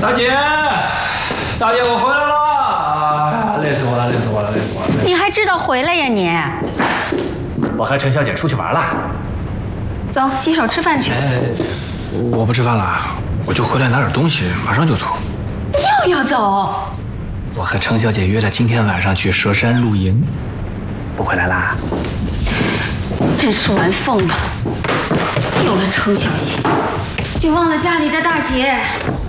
大姐，大姐，我回来了！累死我了，累死我了，累死我了！ 你还知道回来呀你？ 我和陈小姐出去玩了。 走，洗手吃饭去。 我不吃饭了，我就回来拿点东西，马上就走。 又要走？ 我和程小姐约了今天晚上去佘山露营，不回来啦？ 真是玩疯了！有了程小姐，就忘了家里的大姐。